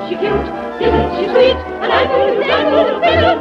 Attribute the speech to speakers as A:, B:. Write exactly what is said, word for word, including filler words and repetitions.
A: she cute? Isn't she sweet? And I'm a little, I'm a little,